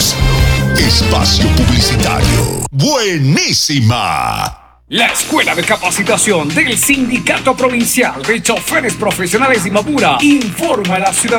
segundos. Espacio publicitario. Buenísima. La Escuela de Capacitación del Sindicato Provincial de Choferes Profesionales de Imbabura informa a la ciudadanía